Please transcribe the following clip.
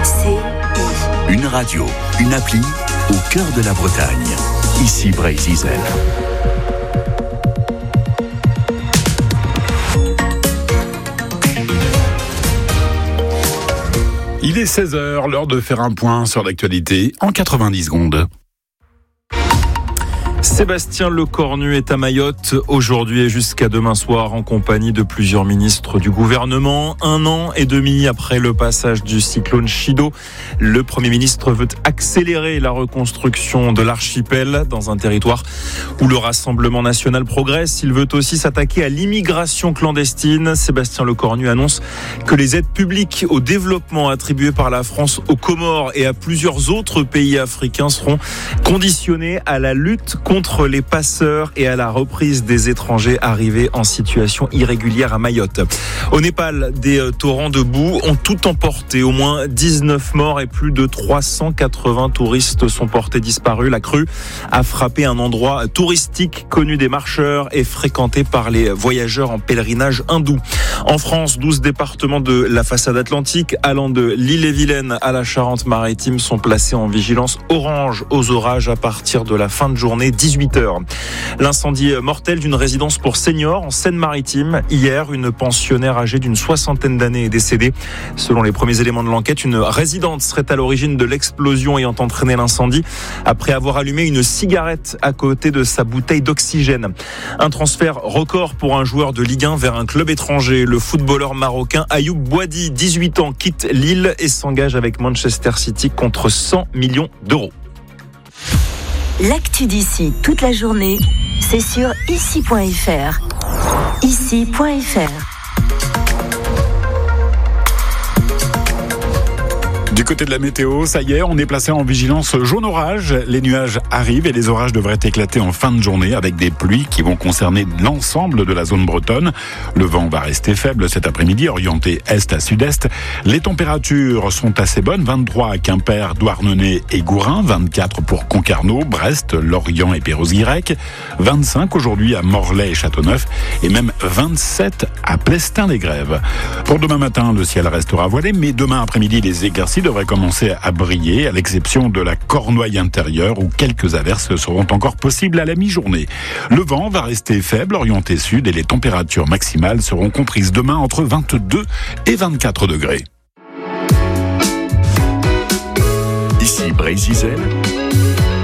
Une radio, une appli au cœur de la Bretagne. Ici Brésil. Il est 16h, l'heure de faire un point sur l'actualité en 90 secondes. Sébastien Lecornu est à Mayotte aujourd'hui et jusqu'à demain soir en compagnie de plusieurs ministres du gouvernement. 1 an et demi après le passage du cyclone Chido, le Premier ministre veut accélérer la reconstruction de l'archipel dans un territoire où le Rassemblement national progresse. Il veut aussi s'attaquer à l'immigration clandestine. Sébastien Lecornu annonce que les aides publiques au développement attribuées par la France aux Comores et à plusieurs autres pays africains seront conditionnées à la lutte contre les passeurs et à la reprise des étrangers arrivés en situation irrégulière à Mayotte. Au Népal, des torrents de boue ont tout emporté. Au moins 19 morts et plus de 380 touristes sont portés disparus. La crue a frappé un endroit touristique connu des marcheurs et fréquenté par les voyageurs en pèlerinage hindou. En France, 12 départements de la façade atlantique allant de l'Ille-et-Vilaine à la Charente-Maritime sont placés en vigilance orange aux orages à partir de la fin de journée, 18h. L'incendie mortel d'une résidence pour seniors en Seine-Maritime. Hier, une pensionnaire âgée d'une 60aine d'années est décédée. Selon les premiers éléments de l'enquête, une résidente serait à l'origine de l'explosion ayant entraîné l'incendie après avoir allumé une cigarette à côté de sa bouteille d'oxygène. Un transfert record pour un joueur de Ligue 1 vers un club étranger. Le footballeur marocain Ayoub Boadi, 18 ans, quitte Lille et s'engage avec Manchester City contre 100 millions d'euros. L'actu d'ici toute la journée, c'est sur ici.fr. Ici.fr. Du côté de la météo, ça y est, on est placé en vigilance jaune orage. Les nuages arrivent et les orages devraient éclater en fin de journée avec des pluies qui vont concerner l'ensemble de la zone bretonne. Le vent va rester faible cet après-midi, orienté est à sud-est. Les températures sont assez bonnes, 23 à Quimper, Douarnenez et Gourin, 24 pour Concarneau, Brest, Lorient et Perros-Guirec, 25 aujourd'hui à Morlaix et Châteauneuf et même 27 à Plestin-les-Grèves. Pour demain matin, le ciel restera voilé, mais demain après-midi, les éclaircies devrait commencer à briller, à l'exception de la Cornouaille intérieure où quelques averses seront encore possibles à la mi-journée. Le vent va rester faible, orienté sud, et les températures maximales seront comprises demain entre 22 et 24 degrés. Ici Brésil,